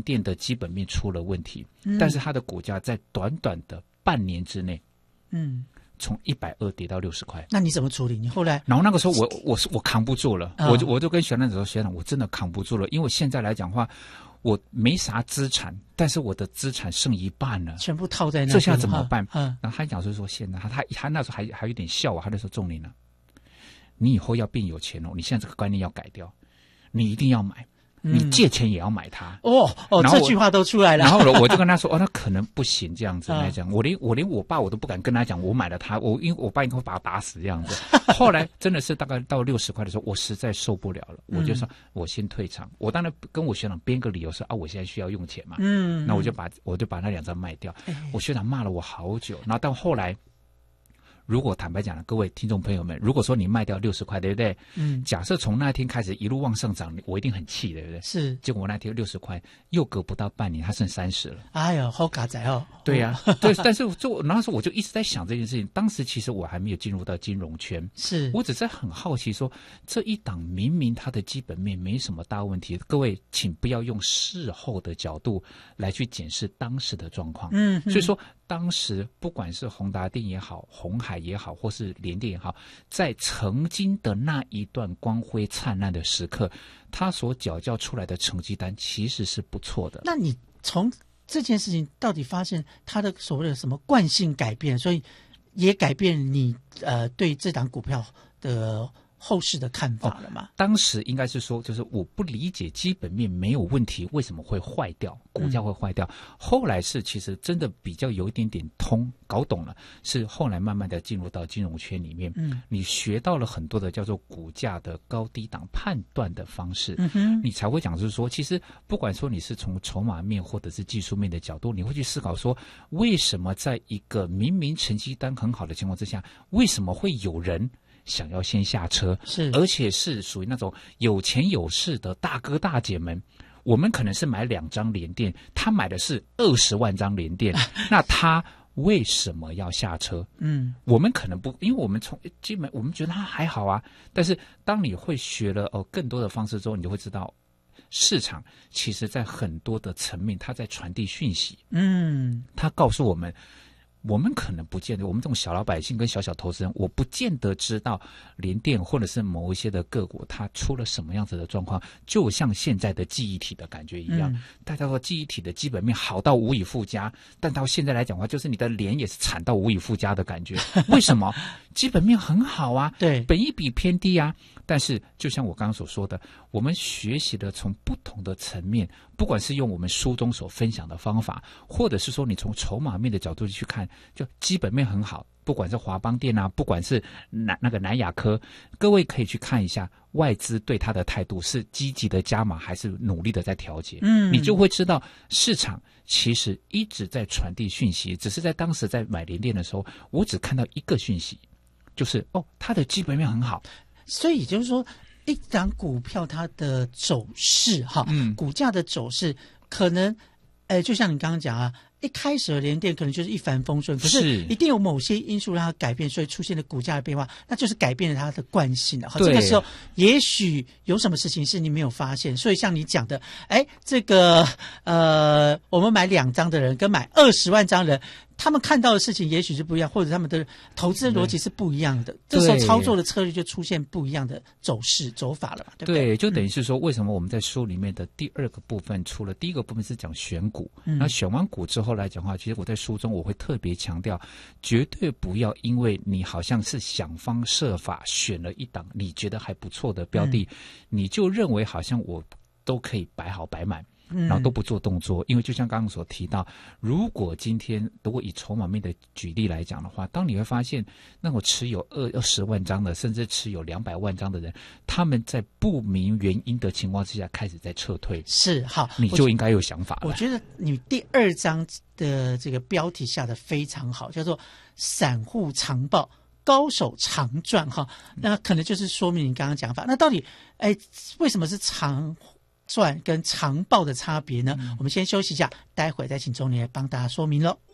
电的基本面出了问题，但是它的股价在短短的半年之内，从120跌到60块。 那你怎么处理？你后来？ 然后那个时候我扛不住了，我就跟学长说，学长，我真的扛不住了，因为现在来讲的话，我没啥资产，但是我的资产剩一半了， 全部套在那， 这下怎么办？然后他讲说现在他那时候还有点笑我，他就说仲林啊，你以后要变有钱哦，你现在这个观念要改掉，你一定要买。你借钱也要买它这句话都出来了。 然后我就跟他说，那可能不行这样子来讲，我连我爸我都不敢跟他讲，我买了它，因为我爸应该会把他打死这样子。后来真的是大概到60块的时候，我实在受不了了，我就说我先退场。我当然跟我学长编个理由说我现在需要用钱嘛，那我就把那2张卖掉。我学长骂了我好久，然后到后来。如果坦白讲了，各位听众朋友们，如果说你卖掉60块，对不对？假设从那天开始一路往上涨，我一定很气，对不对？是。结果我那天60块，又隔不到半年，它剩30了。 哎呦，好嘎仔哦！ 对呀，对，但是那时候我就一直在想这件事情。当时其实我还没有进入到金融圈，我只是很好奇说，这一档明明它的基本面没什么大问题，各位请不要用事后的角度来去检视当时的状况。所以说。当时不管是宏达电也好，鸿海也好，或是联电也好，在曾经的那一段光辉灿烂的时刻，他所缴交出来的成绩单其实是不错的。 那你从这件事情到底发现它的所谓的什么惯性改变，所以也改变你对这档股票的后市的看法了吗？ 当时应该是说，就是我不理解基本面没有问题，为什么会坏掉，股价会坏掉。后来是其实真的比较有一点点搞懂了，是后来慢慢的进入到金融圈里面，你学到了很多的叫做股价的高低档判断的方式，你才会讲就是说，其实不管说你是从筹码面或者是技术面的角度，你会去思考说，为什么在一个明明成绩单很好的情况之下，为什么会有人想要先下车，而且是属于那种有钱有势的大哥大姐们。我们可能是买2张联电，他买的是20万张联电，那他为什么要下车？我们可能不，因为我们从基本我们觉得他还好啊，但是当你会学了更多的方式之后，你就会知道。市场其实在很多的层面，它在传递讯息。它告诉我们。我们可能不见得，我们这种小老百姓跟小投资人，我不见得知道联电或者是某一些的个股它出了什么样子的状况，就像现在的记忆体的感觉一样。大家说记忆体的基本面好到无以复加，但到现在来讲的话，就是你的脸也是惨到无以复加的感觉。为什么？基本面很好啊，对，本益比偏低啊。但是就像我刚刚所说的，我们学习的从不同的层面，不管是用我们书中所分享的方法，或者是说你从筹码面的角度去看，就基本面很好，不管是华邦电啊，不管是那个南亚科，各位可以去看一下外资对它的态度是积极的加码还是努力的在调节，你就会知道市场其实一直在传递讯息。只是在当时在买联电的时候，我只看到一个讯息，就是它的基本面很好。 所以也就是说，一档股票它的走势股价的走势可能就像你刚刚讲啊，一开始的联电可能就是一帆风顺，可是一定有某些因素让它改变，所以出现了股价的变化，那就是改变了它的惯性了。这个时候也许有什么事情是你没有发现，所以像你讲的，这个我们买2张的人跟买20万张的人，他们看到的事情也许是不一样，或者他们的投资的逻辑是不一样的，这时候操作的策略就出现不一样的走法了嘛，对不对？ 对，就等于是说，为什么我们在书里面的第2个部分，除了第1个部分是讲选股，那选完股之后来讲的话，其实我在书中我会特别强调，绝对不要因为你好像是想方设法选了一档你觉得还不错的标的，你就认为好像我都可以摆好摆满。然后都不做动作，因为就像刚刚所提到，如果以筹码面的举例来讲的话，当你会发现那种持有20万张的，甚至持有200万张的人，他们在不明原因的情况之下开始在撤退， 是好， 你就应该有想法了。 我觉得你第2章的这个标题下的非常好，叫做散户长报高手长赚那可能就是说明你刚刚讲法。那到底为什么是长赚跟长报的差别呢？我们先休息一下，待会再请钟林来帮大家说明咯。